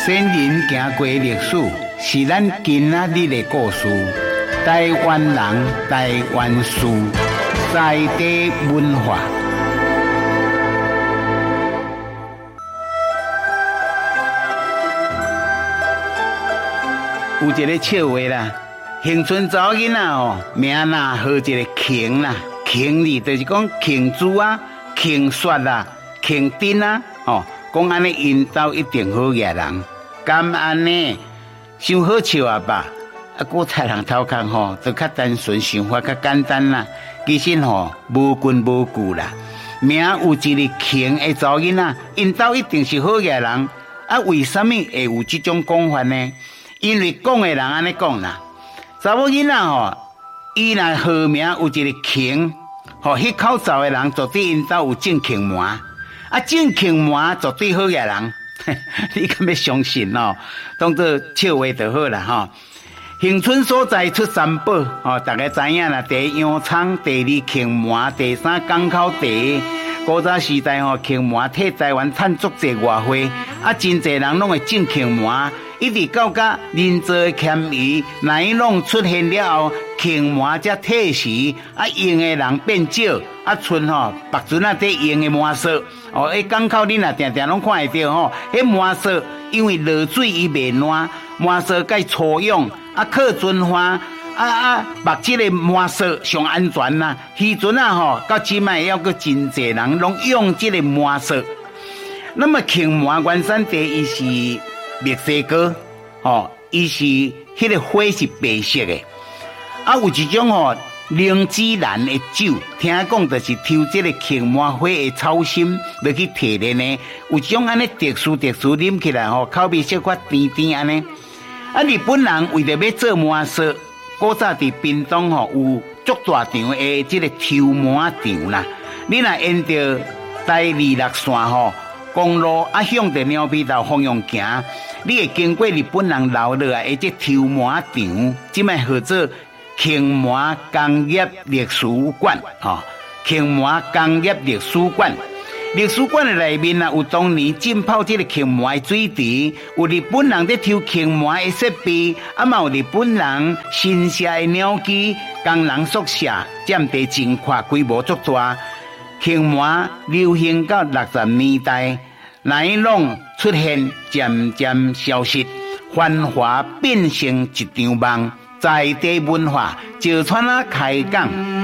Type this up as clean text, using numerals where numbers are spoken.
先人行过历史，是咱今仔日的故事。台湾人，台湾事，在地文化。有一个笑话啦，乡村查某囡仔名呐好一个庆啦，庆字就是讲庆珠啊、庆雪啊、庆丁啊，讲安尼因兜一定好野人，敢安尼想好笑啊吧？古代人头壳就较单纯，想法较简单啦。其实无根无据啦。名有一个庆的查某囡仔，因兜一定是好野人。为什么会有这种讲法呢？因为讲的人安尼讲啦，查某囡仔伊若号名有一个庆，迄口罩的人绝对因兜有种庆麻，种庆麻绝对好野人。你敢要相信当作笑话就好啦恒春所在出三宝大家知影啦，第一洋葱，第二庆麻，第三港口茶。古早时代庆麻替台湾赚足济外汇，真济人拢会种庆麻。一直到人造的纤维奶酪出现了后，庆麻才退时，用的人变少，剩白船在用的麻色。港口恁也定定拢看会到迄麻色因为落水伊袂烂，麻色该粗用，靠纯化，目这个麻色上安全啦。渔船到即卖要个真济人拢用这个麻色。那么庆麻原产地伊是墨西哥，伊是迄个花是白色的，有一种灵芝兰的酒，听讲就是抽这个庆麻花的草心要去提炼的，有一种安尼特殊啉起来口味小可甜甜安尼。日本人为着要做麻色，古早伫屏东有足大场的这个抽麻场啦。你若沿着台26线公路向着鸟皮头方向行，你会经过日本人留落来的这抽麻场，即卖号做庆麻工业历史馆庆麻工业历史馆。历史馆的内面有当年浸泡这个庆麻的水池，有日本人在抽庆麻的设备，嘛有日本人新社的鸟机，工人宿舍占地真宽，规模足大。庆麻流行到60年代，奶酪出现，渐渐消失，繁华变成一场梦。在地文化，石川开港。